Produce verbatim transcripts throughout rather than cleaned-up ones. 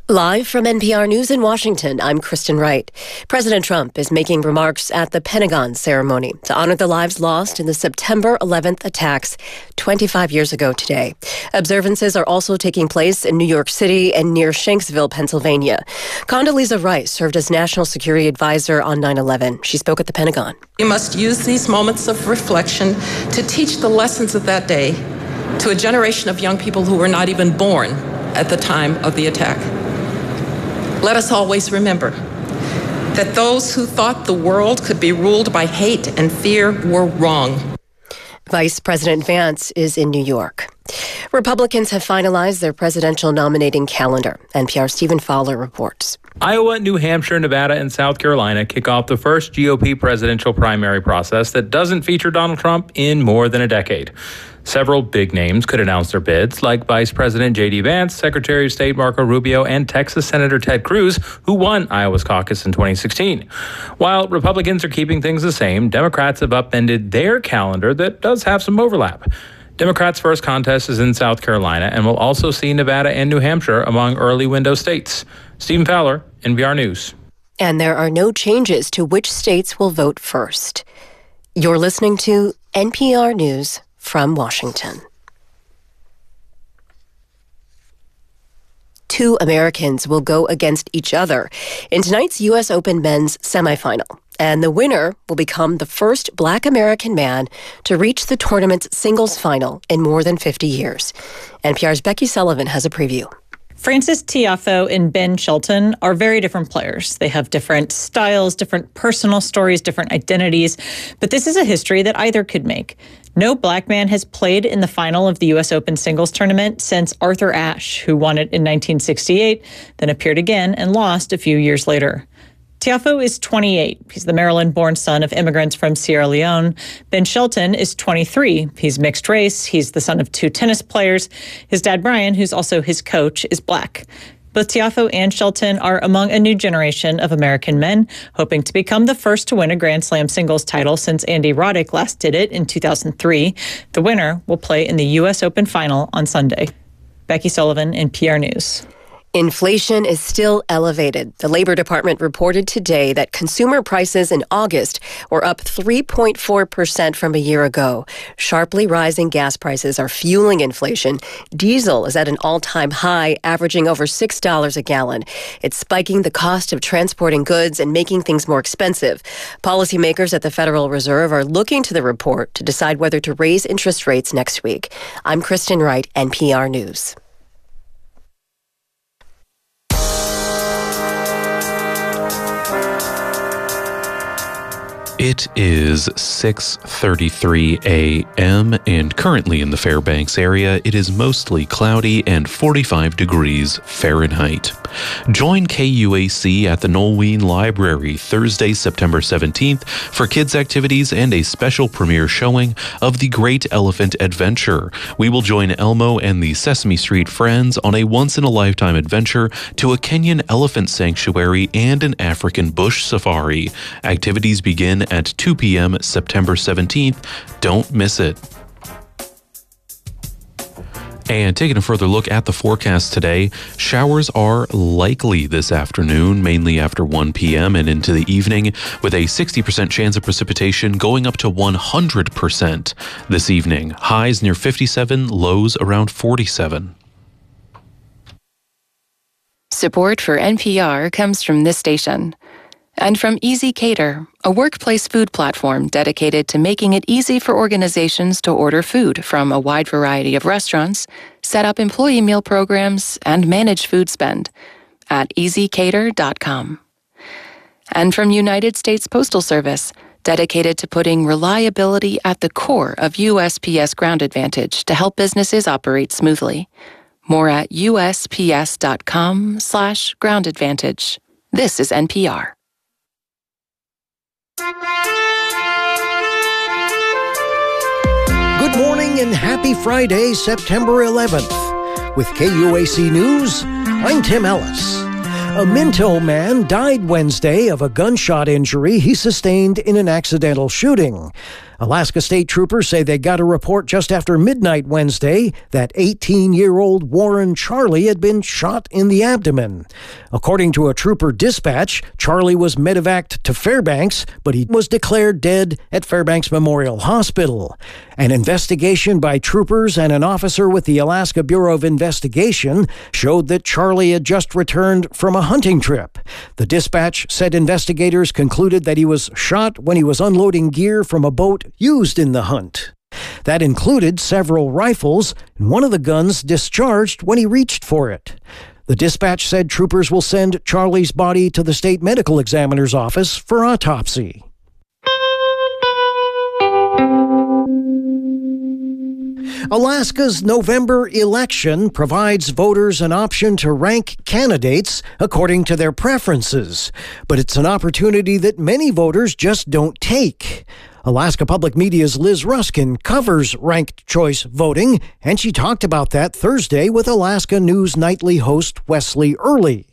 Live from N P R News in Washington, I'm Kristen Wright. President Trump is making remarks at the Pentagon ceremony to honor the lives lost in the September eleventh attacks twenty-five years ago today. Observances are also taking place in New York City and near Shanksville, Pennsylvania. Condoleezza Rice served as National Security Advisor on nine eleven. She spoke at the Pentagon. We must use these moments of reflection to teach the lessons of that day to a generation of young people who were not even born at the time of the attack. Let us always remember that those who thought the world could be ruled by hate and fear were wrong. Vice President Vance is in New York. Republicans have finalized their presidential nominating calendar. N P R's Stephen Fowler reports. Iowa, New Hampshire, Nevada, and South Carolina kick off the first G O P presidential primary process that doesn't feature Donald Trump in more than a decade. Several big names could announce their bids, like Vice President J D Vance, Secretary of State Marco Rubio, and Texas Senator Ted Cruz, who won Iowa's caucus in twenty sixteen. While Republicans are keeping things the same, Democrats have upended their calendar that does have some overlap. Democrats' first contest is in South Carolina and will also see Nevada and New Hampshire among early window states. Stephen Fowler, N P R News. And there are no changes to which states will vote first. You're listening to N P R News from Washington. Two Americans will go against each other in tonight's U S Open men's semifinal. And the winner will become the first Black American man to reach the tournament's singles final in more than fifty years. N P R's Becky Sullivan has a preview. Frances Tiafoe and Ben Shelton are very different players. They have different styles, different personal stories, different identities. But this is a history that either could make. No Black man has played in the final of the U S Open singles tournament since Arthur Ashe, who won it in nineteen sixty-eight, then appeared again and lost a few years later. Tiafoe is twenty-eight. He's the Maryland-born son of immigrants from Sierra Leone. Ben Shelton is twenty-three. He's mixed race. He's the son of two tennis players. His dad, Brian, who's also his coach, is Black. Both Tiafoe and Shelton are among a new generation of American men, hoping to become the first to win a Grand Slam singles title since Andy Roddick last did it in two thousand three. The winner will play in the U S Open final on Sunday. Becky Sullivan, N P R News. Inflation is still elevated. The Labor Department reported today that consumer prices in August were up three point four percent from a year ago. Sharply rising gas prices are fueling inflation. Diesel is at an all-time high, averaging over six dollars a gallon. It's spiking the cost of transporting goods and making things more expensive. Policymakers at the Federal Reserve are looking to the report to decide whether to raise interest rates next week. I'm Kristen Wright, N P R News. It is six thirty-three a.m. and currently in the Fairbanks area, it is mostly cloudy and forty-five degrees Fahrenheit. Join K U A C at the Nolwenn Library Thursday, September seventeenth for kids' activities and a special premiere showing of The Great Elephant Adventure. We will join Elmo and the Sesame Street Friends on a once-in-a-lifetime adventure to a Kenyan elephant sanctuary and an African bush safari. Activities begin at two p.m. September seventeenth. Don't miss it. And taking a further look at the forecast today, showers are likely this afternoon, mainly after one p.m. and into the evening, with a sixty percent chance of precipitation going up to one hundred percent this evening. Highs near fifty-seven, lows around forty-seven. Support for N P R comes from this station. And from Easy Cater, a workplace food platform dedicated to making it easy for organizations to order food from a wide variety of restaurants, set up employee meal programs, and manage food spend at easy cater dot com. And from United States Postal Service, dedicated to putting reliability at the core of U S P S Ground Advantage to help businesses operate smoothly. More at U S P S dot com slash ground advantage. This is N P R. Good morning and happy Friday, September eleventh. With K U A C News, I'm Tim Ellis. A Minto man died Wednesday of a gunshot injury he sustained in an accidental shooting. Alaska State Troopers say they got a report just after midnight Wednesday that eighteen-year-old Warren Charlie had been shot in the abdomen. According to a trooper dispatch, Charlie was medevaced to Fairbanks, but he was declared dead at Fairbanks Memorial Hospital. An investigation by troopers and an officer with the Alaska Bureau of Investigation showed that Charlie had just returned from a hunting trip. The dispatch said investigators concluded that he was shot when he was unloading gear from a boat used in the hunt. That included several rifles, and one of the guns discharged when he reached for it. The dispatch said troopers will send Charlie's body to the state medical examiner's office for autopsy. Alaska's November election provides voters an option to rank candidates according to their preferences, but it's an opportunity that many voters just don't take. Alaska Public Media's Liz Ruskin covers ranked choice voting, and she talked about that Thursday with Alaska News Nightly host Wesley Early.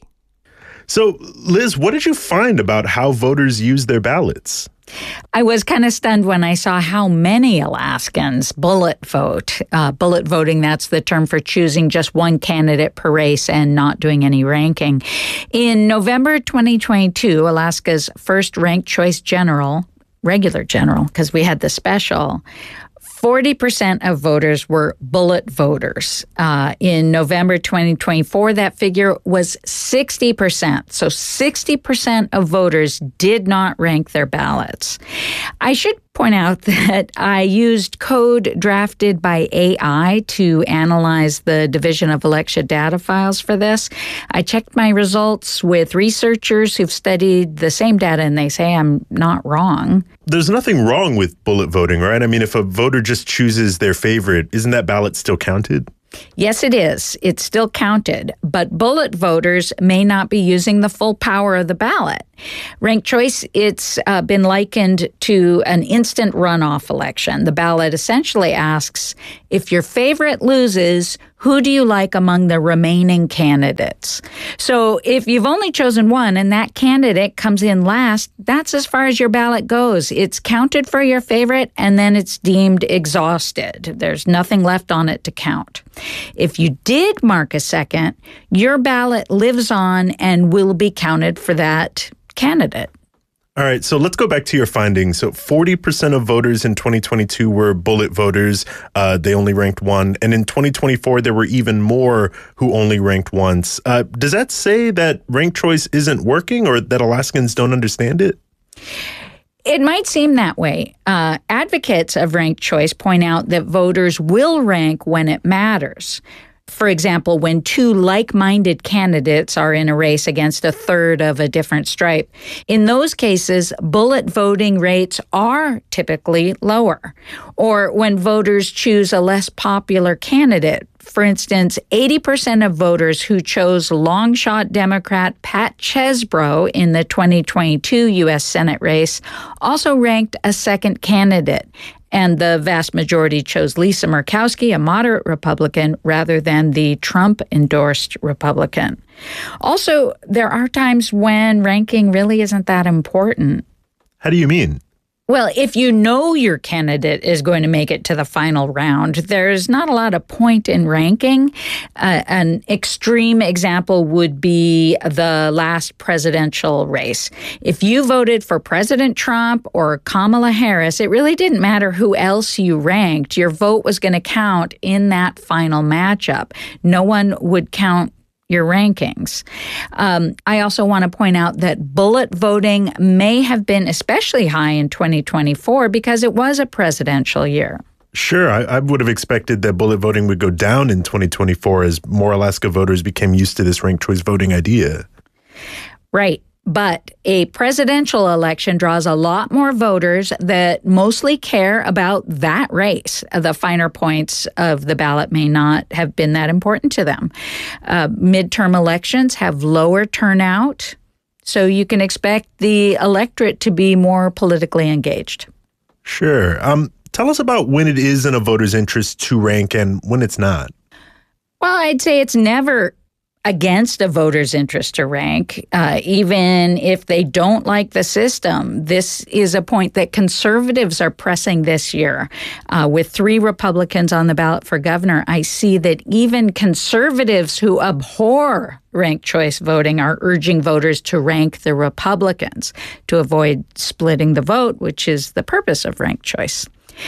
So, Liz, what did you find about how voters use their ballots? I was kind of stunned when I saw how many Alaskans bullet vote. Uh, bullet voting, that's the term for choosing just one candidate per race and not doing any ranking. In November twenty twenty-two, Alaska's first ranked choice general, regular general, because we had the special, forty percent of voters were bullet voters. Uh, in November twenty twenty-four, that figure was sixty percent. So sixty percent of voters did not rank their ballots. I should point out that I used code drafted by A I to analyze the Division of Election data files for this. I checked my results with researchers who've studied the same data, and they say I'm not wrong. There's nothing wrong with bullet voting, right? I mean, if a voter just chooses their favorite, isn't that ballot still counted? Yes, it is. It's still counted, but bullet voters may not be using the full power of the ballot. Ranked choice, it's uh, been likened to an instant runoff election. The ballot essentially asks, if your favorite loses, who do you like among the remaining candidates? So if you've only chosen one and that candidate comes in last, that's as far as your ballot goes. It's counted for your favorite, and then it's deemed exhausted. There's nothing left on it to count. If you did mark a second, your ballot lives on and will be counted for that candidate. All right, so let's go back to your findings. So forty percent of voters in twenty twenty-two were bullet voters. Uh, they only ranked one. And in twenty twenty-four, there were even more who only ranked once. Uh, does that say that ranked choice isn't working, or that Alaskans don't understand it? It might seem that way. Uh, advocates of ranked choice point out that voters will rank when it matters. For example, when two like-minded candidates are in a race against a third of a different stripe. In those cases, bullet voting rates are typically lower. Or when voters choose a less popular candidate. For instance, eighty percent of voters who chose long-shot Democrat Pat Chesbro in the twenty twenty-two U S Senate race also ranked a second candidate. And the vast majority chose Lisa Murkowski, a moderate Republican, rather than the Trump-endorsed Republican. Also, there are times when ranking really isn't that important. How do you mean? Well, if you know your candidate is going to make it to the final round, there's not a lot of point in ranking. Uh, an extreme example would be the last presidential race. If you voted for President Trump or Kamala Harris, it really didn't matter who else you ranked. Your vote was going to count in that final matchup. No one would count your rankings. Um, I also want to point out that bullet voting may have been especially high in twenty twenty-four because it was a presidential year. Sure, I, I would have expected that bullet voting would go down in twenty twenty-four as more Alaska voters became used to this ranked choice voting idea. Right. But a presidential election draws a lot more voters that mostly care about that race. The finer points of the ballot may not have been that important to them. Uh, midterm elections have lower turnout, so you can expect the electorate to be more politically engaged. Sure. Um, tell us about when it is in a voter's interest to rank and when it's not. Well, I'd say it's never against a voter's interest to rank, uh, even if they don't like the system. This is a point that conservatives are pressing this year. Uh, with three Republicans on the ballot for governor, I see that even conservatives who abhor ranked choice voting are urging voters to rank the Republicans to avoid splitting the vote, which is the purpose of ranked choice.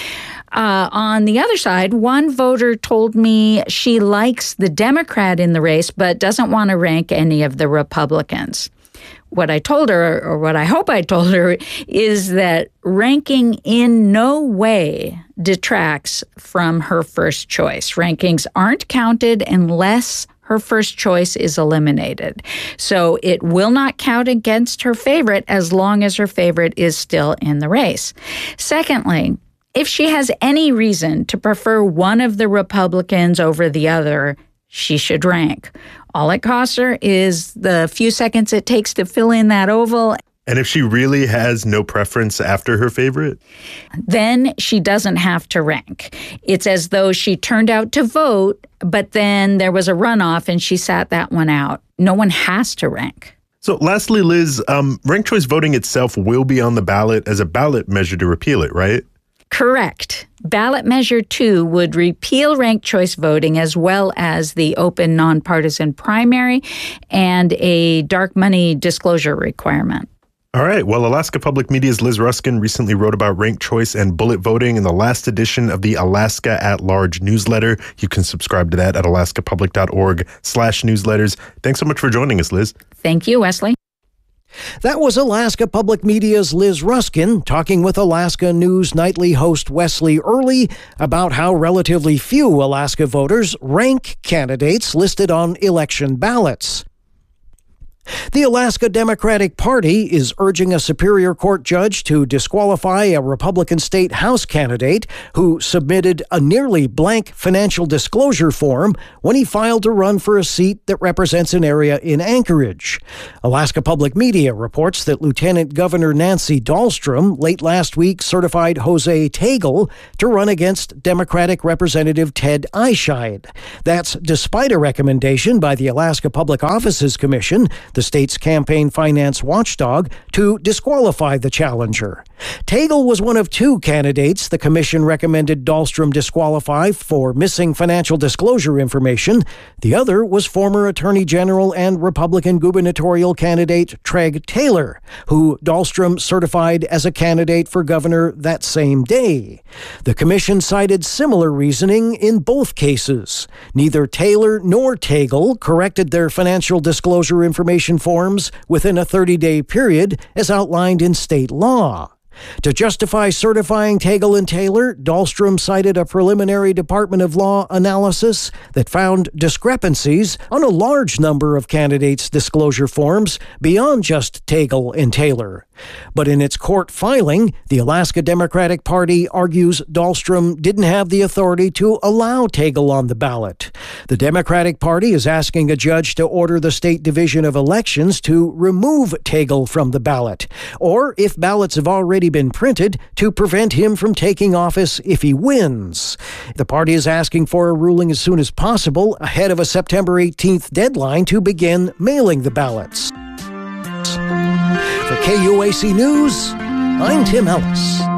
Uh, on the other side, one voter told me she likes the Democrat in the race, but doesn't want to rank any of the Republicans. What I told her, or what I hope I told her, is that ranking in no way detracts from her first choice. Rankings aren't counted unless her first choice is eliminated. So it will not count against her favorite as long as her favorite is still in the race. Secondly, if she has any reason to prefer one of the Republicans over the other, she should rank. All it costs her is the few seconds it takes to fill in that oval. And if she really has no preference after her favorite? Then she doesn't have to rank. It's as though she turned out to vote, but then there was a runoff and she sat that one out. No one has to rank. So lastly, Liz, um, ranked choice voting itself will be on the ballot as a ballot measure to repeal it, right? Correct. Ballot Measure two would repeal ranked choice voting as well as the open nonpartisan primary and a dark money disclosure requirement. All right. Well, Alaska Public Media's Liz Ruskin recently wrote about ranked choice and bullet voting in the last edition of the Alaska at Large newsletter. You can subscribe to that at alaskapublic.org slash newsletters. Thanks so much for joining us, Liz. Thank you, Wesley. That was Alaska Public Media's Liz Ruskin talking with Alaska News Nightly host Wesley Early about how relatively few Alaska voters rank candidates listed on election ballots. The Alaska Democratic Party is urging a Superior Court judge to disqualify a Republican state House candidate who submitted a nearly blank financial disclosure form when he filed to run for a seat that represents an area in Anchorage. Alaska Public Media reports that Lieutenant Governor Nancy Dahlstrom late last week certified Jose Tagle to run against Democratic Representative Ted Eichscheid. That's despite a recommendation by the Alaska Public Offices Commission, the state's campaign finance watchdog, to disqualify the challenger. Tagle was one of two candidates the commission recommended Dahlstrom disqualify for missing financial disclosure information. The other was former Attorney General and Republican gubernatorial candidate Treg Taylor, who Dahlstrom certified as a candidate for governor that same day. The commission cited similar reasoning in both cases. Neither Taylor nor Tagle corrected their financial disclosure information forms within a thirty-day period as outlined in state law. To justify certifying Tagle and Taylor, Dahlstrom cited a preliminary Department of Law analysis that found discrepancies on a large number of candidates' disclosure forms beyond just Tagle and Taylor. But in its court filing, the Alaska Democratic Party argues Dahlstrom didn't have the authority to allow Tagle on the ballot. The Democratic Party is asking a judge to order the State Division of Elections to remove Tagle from the ballot, or if ballots have already been printed, to prevent him from taking office if he wins. The party is asking for a ruling as soon as possible ahead of a September eighteenth deadline to begin mailing the ballots. For K U A C News, I'm Tim Ellis.